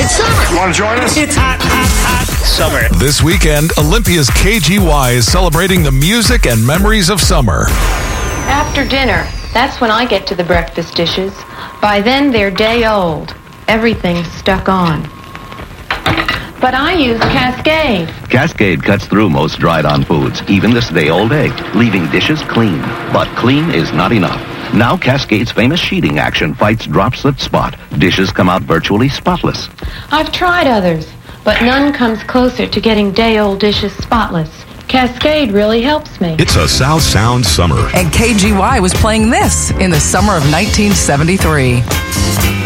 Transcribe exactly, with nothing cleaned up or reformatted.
It's summer. You want to join us? It's hot, hot, hot summer. This weekend, Olympia's K G Y is celebrating the music and memories of summer. After dinner, that's when I get to the breakfast dishes. By then, they're day old. Everything's stuck on. But I use Cascade. Cascade cuts through most dried-on foods, even this day-old egg, leaving dishes clean. But clean is not enough. Now Cascade's famous sheeting action fights drops that spot. Dishes come out virtually spotless. I've tried others, but none comes closer to getting day-old dishes spotless. Cascade really helps me. It's a South Sound summer. And K G Y was playing this in the summer of nineteen seventy-three.